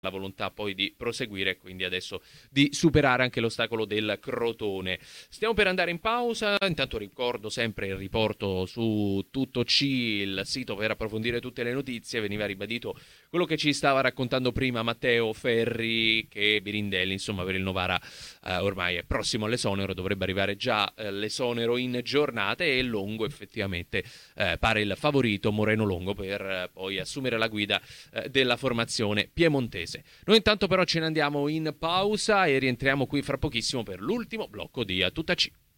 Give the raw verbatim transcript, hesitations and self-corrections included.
la volontà poi di proseguire, quindi adesso di superare anche l'ostacolo del Crotone. Stiamo per andare in pausa, intanto ricordo sempre il riporto su Tutto C, il sito per approfondire tutte le notizie. Veniva ribadito quello che ci stava raccontando prima Matteo Ferri, che Birindelli, insomma, per il Novara eh, ormai è prossimo all'esonero, dovrebbe arrivare già eh, l'esonero in giornata, e Longo effettivamente eh, pare il favorito, Moreno Longo, per eh, poi assumere la guida eh, della formazione piemontese. Noi intanto però ce ne andiamo in pausa e rientriamo qui fra pochissimo per l'ultimo blocco di A Tutta C.